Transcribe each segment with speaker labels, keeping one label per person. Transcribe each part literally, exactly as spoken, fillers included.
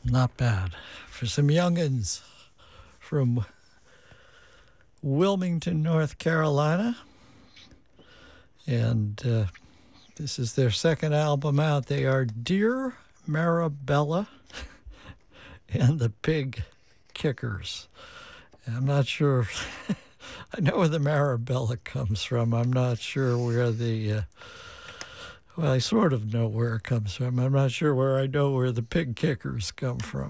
Speaker 1: Not bad. For some youngins from Wilmington, North Carolina. And uh, this is their second album out. They are Dear Marabella and the Pig Kickers. I'm not sure. I know where the Marabella comes from. I'm not sure where the... Uh, Well, I sort of know where it comes from. I'm not sure where I know where the Pig Kickers come from.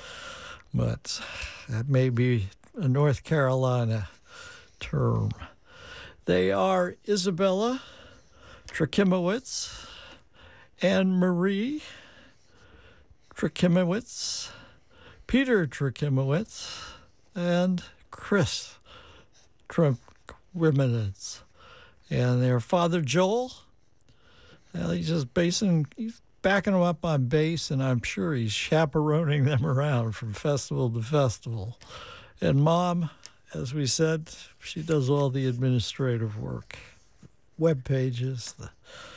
Speaker 1: But that may be a North Carolina term. They are Isabella Trakimowicz, Anne Marie Trakimowicz, Peter Trakimowicz, and Chris Trakimowicz. And their father, Joel... Well, he's just basing, he's backing them up on bass, and I'm sure he's chaperoning them around from festival to festival. And Mom, as we said, she does all the administrative work, web pages, the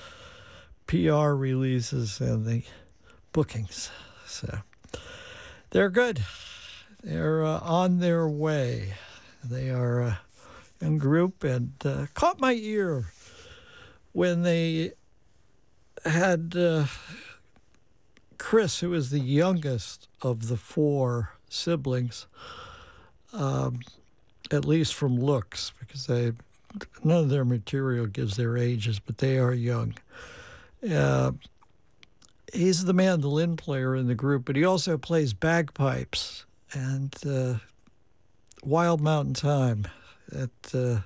Speaker 1: P R releases, and the bookings. So they're good. They're uh, on their way. They are a young group, and uh, caught my ear when they had uh, Chris, who is the youngest of the four siblings, um, at least from looks, because they none of their material gives their ages, but they are young. Uh, he's the mandolin player in the group, but he also plays bagpipes and uh, Wild Mountain Time at... Uh,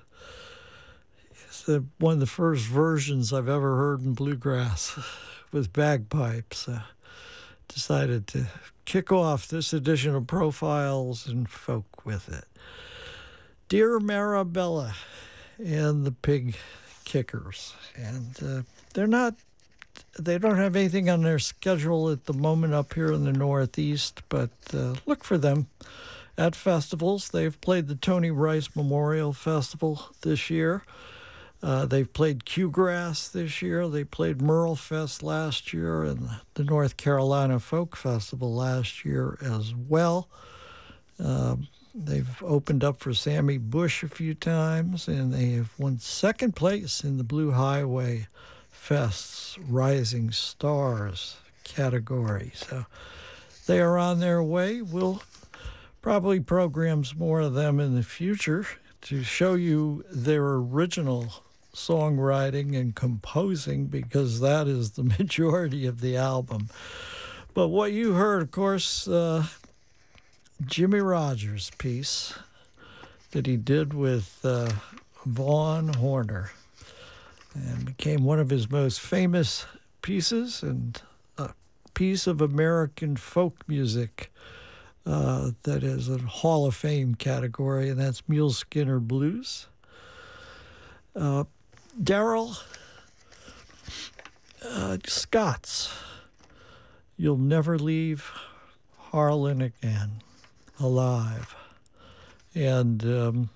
Speaker 1: The, one of the first versions I've ever heard in bluegrass with bagpipes. Uh, decided to kick off this edition of Profiles in Folk with it. Dear Marabella and the Pig Kickers. And uh, they're not, they don't have anything on their schedule at the moment up here in the Northeast, but uh, look for them at festivals. They've played the Tony Rice Memorial Festival this year. Uh, they've played Q-Grass this year. They played Merle Fest last year and the North Carolina Folk Festival last year as well. Uh, they've opened up for Sammy Bush a few times, and they have won second place in the Blue Highway Fest's Rising Stars category. So they are on their way. We'll probably program some more of them in the future to show you their original songwriting and composing, because that is the majority of the album. But what you heard, of course, uh, Jimmie Rodgers' piece that he did with uh, Vaughn Horner, and became one of his most famous pieces and a piece of American folk music uh, that is a Hall of Fame category, and that's Mule Skinner Blues. Uh, Daryl uh, Scott's You'll Never Leave Harlan Again Alive. And um,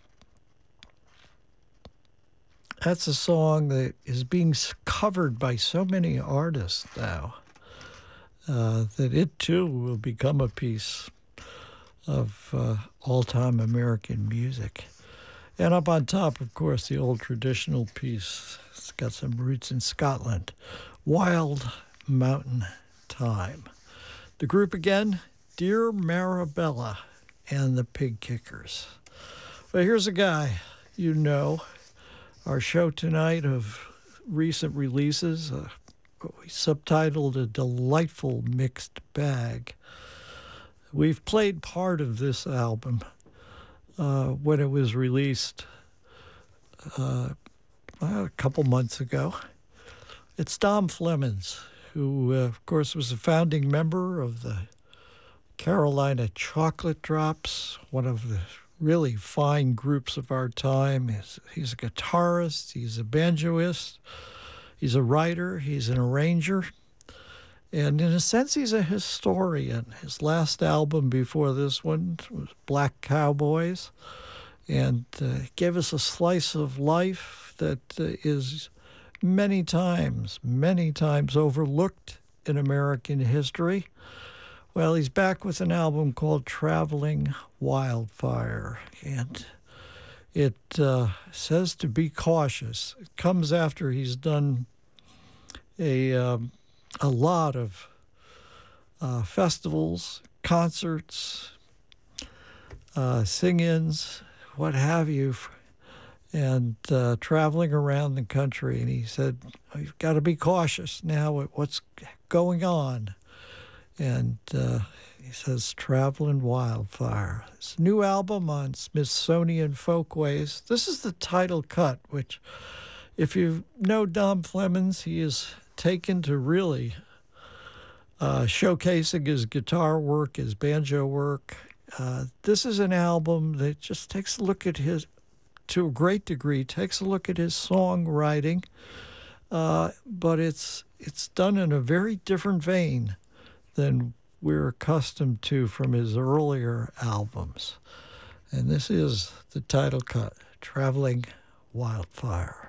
Speaker 1: that's a song that is being covered by so many artists now uh, that it too will become a piece of uh, all-time American music. And up on top, of course, the old traditional piece. It's got some roots in Scotland. Wild Mountain Time. The group again, Dear Marabella and the Pig Kickers. Well, here's a guy you know. Our show tonight of recent releases, uh, we subtitled A Delightful Mixed Bag. We've played part of this album Uh, when it was released uh, a couple months ago. It's Dom Flemons, who, uh, of course, was a founding member of the Carolina Chocolate Drops, one of the really fine groups of our time. He's, he's a guitarist, he's a banjoist, he's a writer, he's an arranger, and in a sense, he's a historian. His last album before this one was Black Cowboys, and uh, gave us a slice of life that uh, is many times, many times overlooked in American history. Well, he's back with an album called Traveling Wildfire, and it uh, says to be cautious. It comes after he's done a um, a lot of uh, festivals, concerts, uh, sing-ins, what have you, and uh, traveling around the country. And he said, "You've got to be cautious now with what's going on." And uh, he says, Traveling Wildfire. It's a new album on Smithsonian Folkways. This is the title cut, which, if you know Dom Flemons, he is taken to really uh, showcasing his guitar work, his banjo work. Uh, this is an album that just takes a look at his, to a great degree, takes a look at his songwriting, uh, but it's it's done in a very different vein than we're accustomed to from his earlier albums. And this is the title cut, Traveling Wildfire.